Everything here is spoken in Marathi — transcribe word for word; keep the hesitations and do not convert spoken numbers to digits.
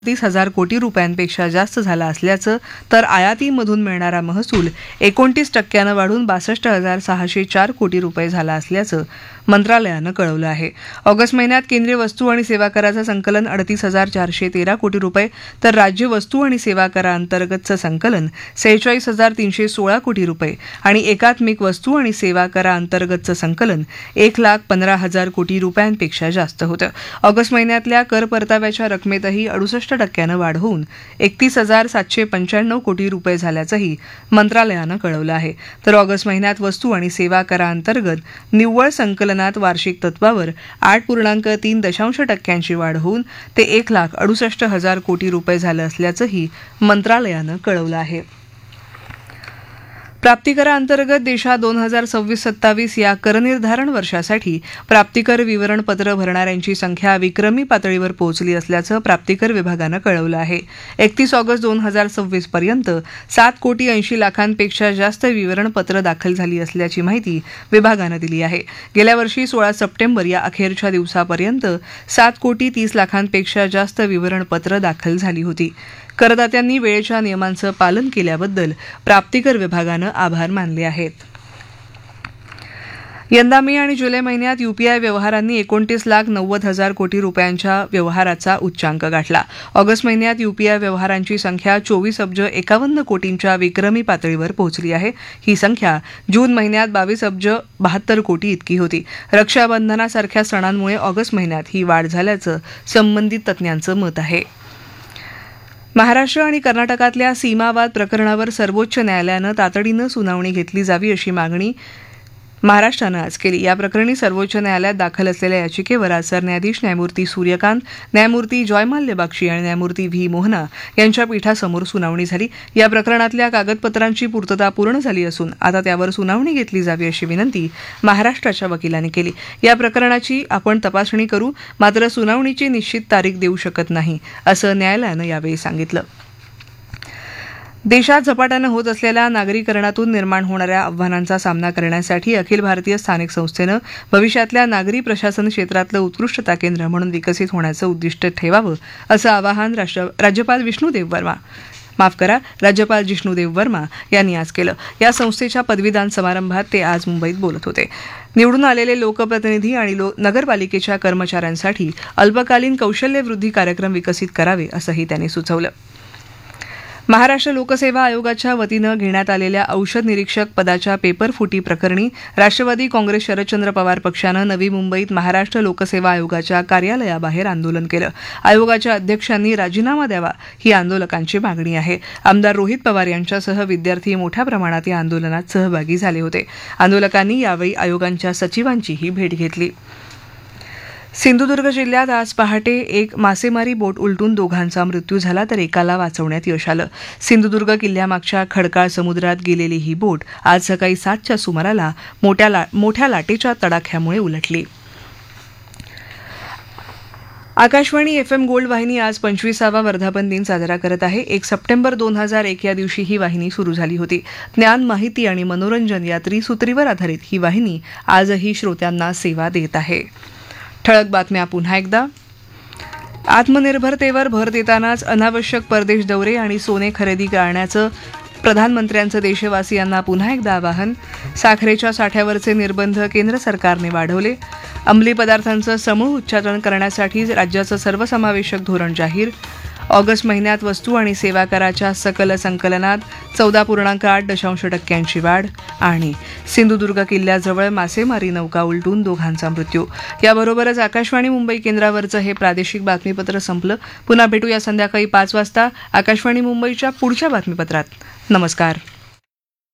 तीस हजार कोटी रुपयांपेक्षा जास्त झाला असल्याचं तर आयातीमधून मिळणारा महसूल एकोणतीस टक्क्यानं वाढून बासष्ट हजार सहाशे चार कोटी रुपये झाला असल्याचं मंत्रालयानं कळवलं आहे. ऑगस्ट महिन्यात केंद्रीय वस्तू आणि सेवा कराचं संकलन अडतीस हजार चारशे तेरा कोटी रुपये तर राज्य वस्तू आणि सेवा कराअंतर्गतचं संकलन सेहेचाळीस हजार तीनशे सोळा कोटी रुपये आणि एकात्मिक वस्तू आणि सेवा कराअंतर्गतचं संकलन एक लाख पंधरा हजार कोटी रुपयांपेक्षा जास्त होतं. ऑगस्ट महिन्यातल्या कर परताव्याच्या रकमेतही अडुसष्ट टक्क्यानं वाढ होऊन एकतीस हजार सातशे पंच्याण्णव कोटी रुपये झाल्याचंही मंत्रालयानं कळवलं आहे. तर ऑगस्ट महिन्यात वस्तू आणि सेवा कराअंतर्गत निव्वळ संकलनात वार्षिक तत्वावर आठ पूर्णांक तीन दशांश टक्क्यांची वाढ होऊन ते एक लाख अडुसष्ट हजार कोटी रुपये झालं असल्याचंही मंत्रालयानं कळवलं आहे. प्राप्तिकराअंतर्गत देशात दोन हजार सव्वीस सत्तावीस या करनिर्धारण वर्षासाठी प्राप्तिकर विवरणपत्र भरणाऱ्यांची संख्या विक्रमी पातळीवर पोहोचली असल्याचं प्राप्तिकर विभागानं कळवलं आहे. एकतीस ऑगस्ट दोन हजार सव्वीस पर्यंत सात कोटी ऐंशी लाखांपेक्षा जास्त विवरणपत्र दाखल झाली असल्याची माहिती विभागानं दिली आहे. गेल्या वर्षी सोळा सप्टेंबर या अखेरच्या दिवसापर्यंत सात कोटी तीस लाखांपेक्षा जास्त विवरणपत्र दाखल झाली होती. करदात्यांनी वेळेच्या नियमांचं पालन केल्याबद्दल प्राप्तिकर विभागानं आभार मानले आहेत. यंदा मे आणि जुलै महिन्यात यूपीआय व्यवहारांनी एकोणतीस लाख नव्वद हजार कोटी रुपयांच्या व्यवहाराचा उच्चांक गाठला. ऑगस्ट महिन्यात यूपीआय व्यवहारांची संख्या चोवीस अब्ज एकावन्न कोटींच्या विक्रमी पातळीवर पोहोचली आहे. ही संख्या जून महिन्यात बावीस अब्ज बहात्तर कोटी इतकी होती. रक्षाबंधनासारख्या सणांमुळे ऑगस्ट महिन्यात ही वाढ झाल्याचं संबंधित तज्ज्ञांचं मत आहे. महाराष्ट्र आणि कर्नाटकातल्या सीमावाद प्रकरणावर सर्वोच्च न्यायालयानं तातडीनं सुनावणी घेतली जावी अशी मागणी महाराष्ट्रानं आज केली. या प्रकरणी सर्वोच्च न्यायालयात दाखल असलेल्या याचिकेवर आज सरन्यायाधीश न्यायमूर्ती सूर्यकांत, न्यायमूर्ती जॉयमाल्य बाक्षी आणि न्यायमूर्ती व्ही मोहना यांच्या पीठासमोर सुनावणी झाली. या प्रकरणातल्या कागदपत्रांची पूर्तता पूर्ण झाली असून आता त्यावर सुनावणी घेतली जावी अशी विनंती महाराष्ट्राच्या वकिलांनी केली. या प्रकरणाची आपण तपासणी करू, मात्र सुनावणीची निश्चित तारीख देऊ शकत नाही असं न्यायालयानं यावेळी सांगितलं. देशात झपाट्यानं होत असलेल्या नागरीकरणातून निर्माण होणाऱ्या आव्हानांचा सामना करण्यासाठी अखिल भारतीय स्थानिक संस्थेनं भविष्यातल्या नागरी प्रशासन क्षेत्रातलं उत्कृष्टता केंद्र म्हणून विकसित होण्याचं उद्दिष्ट ठेवावं असं आवाहन राज्यपाल विष्णुदेव वर्मा माफ करा राज्यपाल जिष्णुदेव वर्मा यांनी आज केलं. या संस्थेच्या पदवीदान समारंभात ते आज मुंबईत बोलत होते. निवडून आलेले लोकप्रतिनिधी आणि लो नगरपालिकेच्या कर्मचाऱ्यांसाठी अल्पकालीन कौशल्यवृद्धी कार्यक्रम विकसित करावे असंही त्यांनी सुचवलं. महाराष्ट्र लोकसेवा आयोगाच्या वतीनं घेण्यात आलेल्या औषध निरीक्षक पदाच्या पेपरफुटी प्रकरणी राष्ट्रवादी काँग्रेस शरदचंद्र पवार पक्षानं नवी मुंबईत महाराष्ट्र लोकसेवा आयोगाच्या कार्यालयाबाहेर आंदोलन केलं. आयोगाच्या अध्यक्षांनी राजीनामा द्यावा ही आंदोलकांची मागणी आहे. आमदार रोहित पवार यांच्यासह विद्यार्थी मोठ्या प्रमाणात या आंदोलनात सहभागी झाले होते. आंदोलकांनी यावेळी आयोगांच्या सचिवांचीही भेट घेतली. सिंधुदुर्ग जिल्ह्यात आज पहाटे एक मासेमारी बोट उलटून दोघांचा मृत्यू झाला तर एकाला वाचवण्यात यश आलं. सिंधुदुर्ग किल्ल्यामागच्या खडकाळ समुद्रात गेलेली ही बोट आज सकाळी सातच्या सुमाराला मोठ्या ला, मोठ्या लाटेच्या तडाख्यामुळे उलटली. आकाशवाणी एफ एम गोल्ड वाहिनी आज पंचवीसावा वर्धापन दिन साजरा करत आहे. एक सप्टेंबर दोन हजार एक या दिवशी ही वाहिनी सुरू झाली होती. ज्ञान, माहिती आणि मनोरंजन या त्रिसूत्रीवर आधारित ही वाहिनी आजही श्रोत्यांना सेवा देत आहे. ठळक बातम्या पुन्हा एकदा. आत्मनिर्भरतेवर भर देतानाच अनावश्यक परदेश दौरे आणि सोने खरेदी टाळण्याचं प्रधानमंत्र्यांचं देशवासियांना पुन्हा एकदा आवाहन. साखरेच्या साठ्यावरचे निर्बंध केंद्र सरकारने वाढवले. अंमली पदार्थांचं समूळ उच्चाटन करण्यासाठी राज्याचं सर्वसमावेशक धोरण जाहीर. ऑगस्ट महिन्यात वस्तू आणि सेवा कराच्या सकल संकलनात चौदा पूर्णांक आठ दशांश टक्क्यांची वाढ. आणि सिंधुदुर्ग किल्ल्याजवळ मासेमारी नौका उलटून दोघांचा मृत्यू. याबरोबरच आकाशवाणी मुंबई केंद्रावरचं हे प्रादेशिक बातमीपत्र संपलं. पुन्हा भेटूया संध्याकाळी पाच वाजता आकाशवाणी मुंबईच्या पुढच्या बातमीपत्रात. नमस्कार.